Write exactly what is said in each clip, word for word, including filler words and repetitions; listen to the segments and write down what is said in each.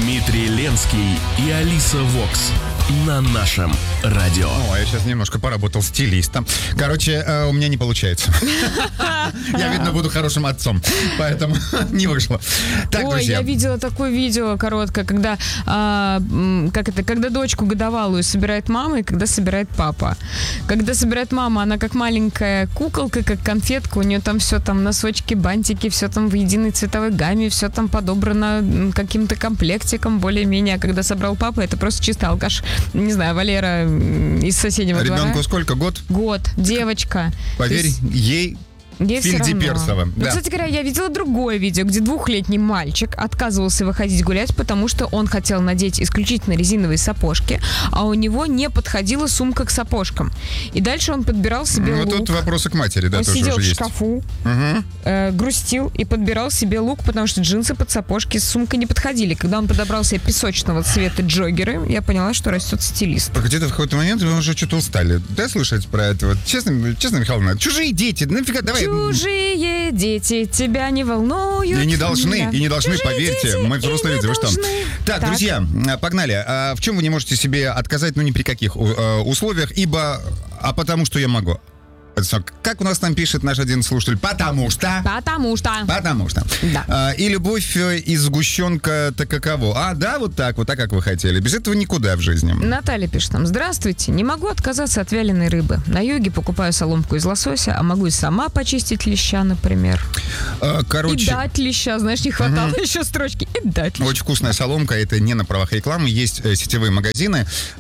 Дмитрий Ленский и Алиса Вокс на нашем радио. О, я сейчас немножко поработал стилистом. Короче, э, у меня не получается. Я, видно, буду хорошим отцом, поэтому не вышло. Ой, я видела такое видео короткое, когда как это, когда дочку годовалую собирает мама и когда собирает папа. Когда собирает мама, она как маленькая куколка, как конфетка, у нее там все там носочки, бантики, все там в единой цветовой гамме, все там подобрано каким-то комплектиком более-менее. А когда собрал папа, это просто чисто алкаш. Не знаю, Валера из соседнего двора. Ребенку сколько? Год? Год. Девочка. Поверь, ей... Фильдеперсова. Ну, да. Кстати говоря, я видела другое видео, где двухлетний мальчик отказывался выходить гулять, потому что он хотел надеть исключительно резиновые сапожки, а у него не подходила сумка к сапожкам. И дальше он подбирал себе ну, лук. Вот тут вопросы к матери, да, он тоже сидел уже в есть. шкафу, угу. э, грустил и подбирал себе лук, потому что джинсы под сапожки с сумкой не подходили. Когда он подобрал себе песочного цвета джоггеры, я поняла, что растет стилист. Где-то в какой-то момент вы уже что-то устали. Да, слышать про это? Вот, честно, честно, Михайловна, чужие дети, нафига, давай... Чужие дети тебя не волнуют. И не должны, да. и не должны, Чужие поверьте. дети, Мы взрослые люди, вы что? Так, так, друзья, погнали. А в чем вы не можете себе отказать, ну, ни при каких э, условиях, ибо... А потому что я могу. Как у нас там пишет наш один слушатель? Потому что... Потому что... Потому что. Да. А, и любовь из сгущенка-то каково? А, да, вот так, вот так, как вы хотели. Без этого никуда в жизни. Наталья пишет нам. Здравствуйте. Не могу отказаться от вяленой рыбы. На юге покупаю соломку из лосося, а могу и сама почистить леща, например. А, короче... И дать леща. Знаешь, не хватало угу. еще строчки. И дать леща. Очень вкусная соломка. Это не на правах рекламы. Есть сетевые магазины.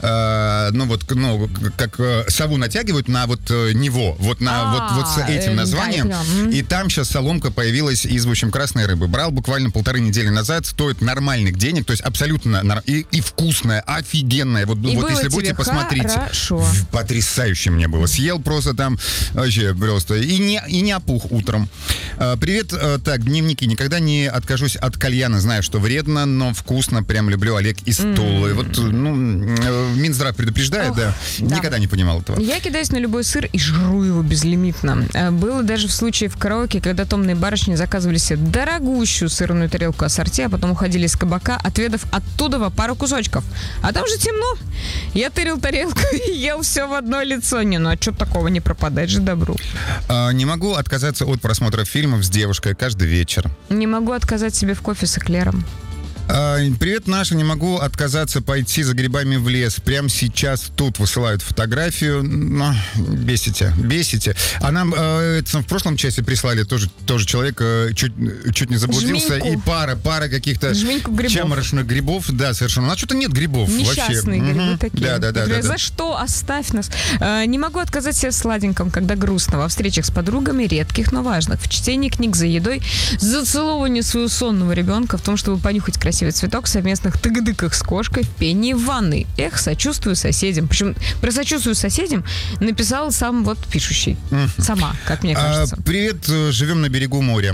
Э, ну, вот, ну, как сову натягивают на вот него. Вот, на, вот, вот с этим названием. Да, и там сейчас соломка появилась из, в общем, красной рыбы. Брал буквально полторы недели назад. Стоит нормальных денег. То есть абсолютно и, и вкусная, офигенная. Вот, вот если будете, посмотрите. Хорошо. Потрясающе мне было. Съел просто там вообще просто. И не, и не опух утром. А, привет. А, так, дневники. Никогда не откажусь от кальяна. Знаю, что вредно, но вкусно. Прям люблю. Олег из Тулы. Mm. Вот, ну, Минздрав предупреждает, Ох, да. да. Никогда не понимал этого. Я кидаюсь на любой сыр и жру его безлимитно. Было даже в случае в караоке, когда томные барышни заказывали себе дорогущую сырную тарелку ассорти, а потом уходили с кабака, отведав оттуда пару кусочков. А там же темно. Я тырил тарелку и ел все в одно лицо. Не, ну а что такого, не пропадать же добру. А, не могу отказаться от просмотра фильмов с девушкой каждый вечер. Не могу отказать себе в кофе с эклером. А, привет, Наша, не могу отказаться пойти за грибами в лес. Прямо сейчас тут высылают фотографию. Но бесите, бесите. А нам э, это, в прошлом часе прислали тоже, тоже человек э, чуть, чуть не заблудился. Жменьку. И пара, пара каких-то грибов. чаморочных грибов. Да, совершенно. У нас что-то нет грибов. Несчастные вообще. грибы угу. такие. Да, да, да, да, За да. что? Оставь нас. Э, не могу отказать себе в сладеньком, когда грустно. Во встречах с подругами, редких, но важных. В чтении книг, за едой, зацеловывании своего сонного ребенка, в том, чтобы понюхать красивый цветок, совместных тыгдыках с кошкой, в пении в ванной. Эх, сочувствую соседям. Причем про сочувствую соседям написал сам вот пишущий. Mm-hmm. Сама, как мне кажется. А, привет, живем на берегу моря.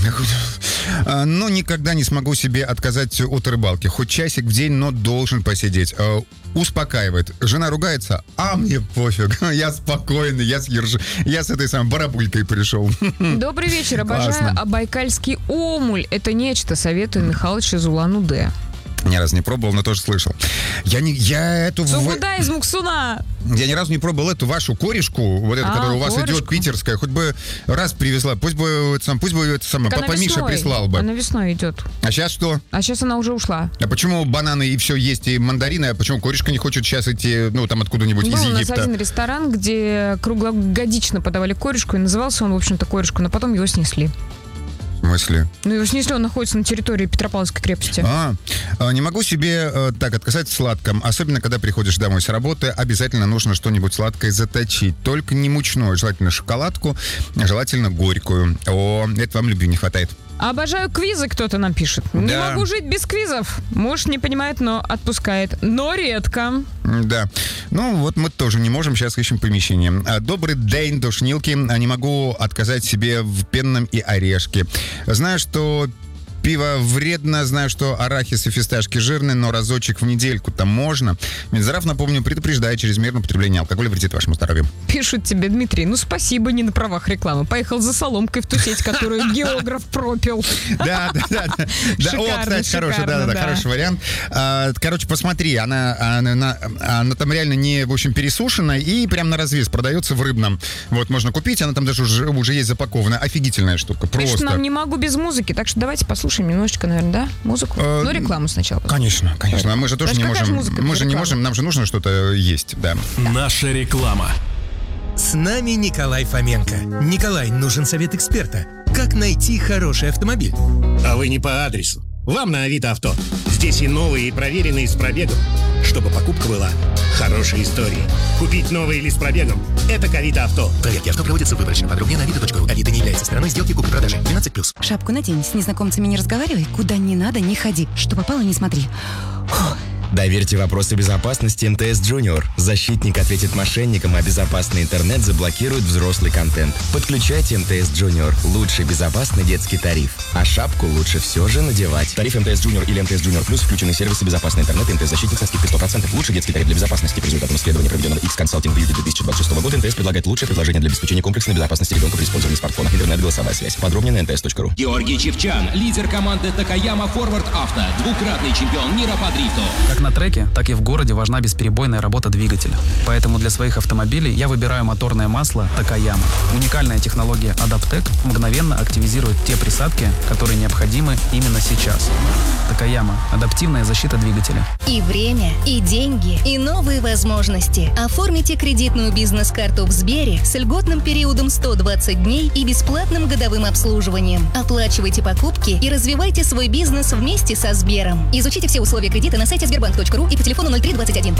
Но никогда не смогу себе отказать от рыбалки. Хоть часик в день, но должен посидеть. Успокаивает. Жена ругается, а мне пофиг. Я спокойный, я с, ерж... я с этой самой барабулькой пришел. Добрый вечер. Обожаю Абайкальский омуль. Это нечто. Советую Михалыч из Улан-Удэ. Ни разу не пробовал, но тоже слышал. Я не... Я эту... Сугуда из Муксуна. Я ни разу не пробовал эту вашу корешку, вот эту, а, которая у вас корешку. Идет, питерская. Хоть бы раз привезла. Пусть бы, это, пусть бы это самое, папа Миша прислал бы. Она весной идет. А сейчас что? А сейчас она уже ушла. А почему бананы и все есть, и мандарины, а почему корешка не хочет сейчас идти, ну, там откуда-нибудь Был из Египта? У нас один ресторан, где круглогодично подавали корешку, и назывался он, в общем-то, корешку, но потом его снесли. В смысле? Ну, его снесли, он находится на территории Петропавловской крепости. А, не могу себе э, так отказать в сладком. Особенно, когда приходишь домой с работы, обязательно нужно что-нибудь сладкое заточить. Только не мучное, желательно шоколадку, желательно горькую. О, это вам любви не хватает. Обожаю квизы, кто-то нам пишет. Да. Не могу жить без квизов. Муж не понимает, но отпускает. Но редко. Да. Ну, вот мы тоже не можем. Сейчас ищем помещение. Добрый день, душнилки. Не могу отказать себе в пенном и орешке. Знаю, что Пиво вредно. Знаю, что арахис и фисташки жирные, но разочек в недельку-то можно. Минздрав, напомню, предупреждает чрезмерное употребление алкоголя вредит вашему здоровью. Пишут тебе, Дмитрий, ну спасибо, не на правах рекламы. Поехал за соломкой в ту сеть, которую географ пропил. Да, да, да. О, кстати, хороший, да, да, хороший вариант. Короче, посмотри, она, она, она там реально не, в общем, пересушена и прям на развес продается в рыбном. Вот, можно купить, она там даже уже, уже есть запакованная. Офигительная штука, просто. Конечно, нам не могу без музыки, так что давайте послушаем немножечко, наверное, да, музыку? Э, ну, рекламу сначала. Конечно, конечно. А мы же тоже не можем, мы же не можем, нам же нужно что-то есть, да. да. Наша реклама. С нами Николай Фоменко. Николай, нужен совет эксперта. Как найти хороший автомобиль? А вы не по адресу. Вам на Авито Авто. Здесь и новые, и проверенные с пробегом. Чтобы покупка была хорошей историей. Купить новый или с пробегом – это к Авито Авто. Проверки авто проводятся выборочно. Подробнее на авито точка ру. Авито не является стороной сделки купли-продажи. двенадцать плюс. Шапку надень, с незнакомцами не разговаривай, куда не надо не ходи. Что попало, не смотри. Фух. Доверьте вопросы безопасности эм тэ эс Junior. Защитник ответит мошенникам, а безопасный интернет заблокирует взрослый контент. Подключайте эм тэ эс Junior. Лучший безопасный детский тариф. А шапку лучше все же надевать. Тариф эм тэ эс Junior или эм тэ эс Junior Plus включены сервисы безопасный интернет и эм тэ эс-защитник со скидкой сто процентов. Лучший детский тариф для безопасности. По результатам исследования, проведенного X-Consulting в июле две тысячи двадцать шестого года, эм тэ эс предлагает лучшее предложение для обеспечения комплексной безопасности ребенка при использовании смартфона. Интернет, голосовая связь. Подробнее на эм тэ эс точка ру. Георгий Чевчан, лидер команды Такаяма Forward Авто, двукратный чемпион мира по дрифту. Как на треке, так и в городе важна бесперебойная работа двигателя. Поэтому для своих автомобилей я выбираю моторное масло Такаяма. Уникальная технология Адаптек мгновенно активизирует те присадки, которые необходимы именно сейчас. Такаяма. Адаптивная защита двигателя. И время, и деньги, и новые возможности. Оформите кредитную бизнес-карту в Сбере с льготным периодом сто двадцать дней и бесплатным годовым обслуживанием. Оплачивайте покупки и развивайте свой бизнес вместе со Сбером. Изучите все условия кредита на сайте сбербанк точка ру и по телефону ноль три двадцать один.